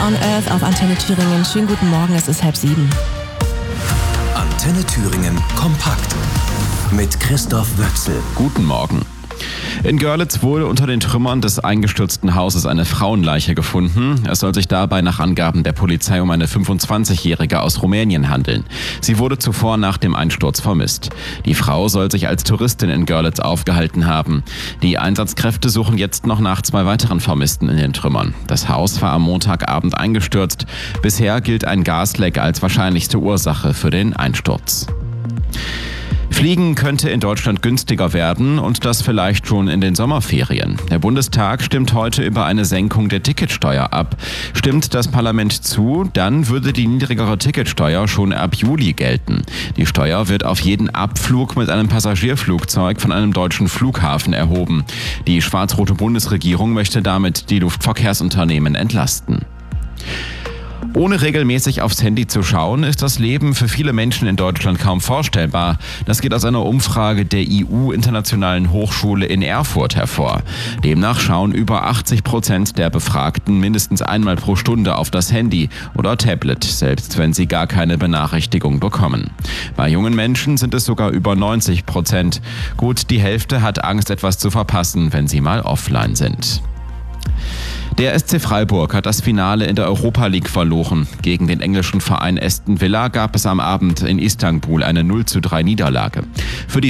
on Earth auf Antenne Thüringen. Schönen guten Morgen, es ist 6:30. Antenne Thüringen kompakt mit Christoph Wöchsel. Guten Morgen. In Görlitz wurde unter den Trümmern des eingestürzten Hauses eine Frauenleiche gefunden. Es soll sich dabei nach Angaben der Polizei um eine 25-Jährige aus Rumänien handeln. Sie wurde zuvor nach dem Einsturz vermisst. Die Frau soll sich als Touristin in Görlitz aufgehalten haben. Die Einsatzkräfte suchen jetzt noch nach 2 weiteren Vermissten in den Trümmern. Das Haus war am Montagabend eingestürzt. Bisher gilt ein Gasleck als wahrscheinlichste Ursache für den Einsturz. Fliegen könnte in Deutschland günstiger werden und das vielleicht schon in den Sommerferien. Der Bundestag stimmt heute über eine Senkung der Ticketsteuer ab. Stimmt das Parlament zu, dann würde die niedrigere Ticketsteuer schon ab Juli gelten. Die Steuer wird auf jeden Abflug mit einem Passagierflugzeug von einem deutschen Flughafen erhoben. Die schwarz-rote Bundesregierung möchte damit die Luftverkehrsunternehmen entlasten. Ohne regelmäßig aufs Handy zu schauen, ist das Leben für viele Menschen in Deutschland kaum vorstellbar. Das geht aus einer Umfrage der IU-Internationalen Hochschule in Erfurt hervor. Demnach schauen über 80% der Befragten mindestens einmal pro Stunde auf das Handy oder Tablet, selbst wenn sie gar keine Benachrichtigung bekommen. Bei jungen Menschen sind es sogar über 90%. Gut die Hälfte hat Angst, etwas zu verpassen, wenn sie mal offline sind. Der SC Freiburg hat das Finale in der Europa League verloren. Gegen den englischen Verein Aston Villa gab es am Abend in Istanbul eine 0:3 Niederlage. Für die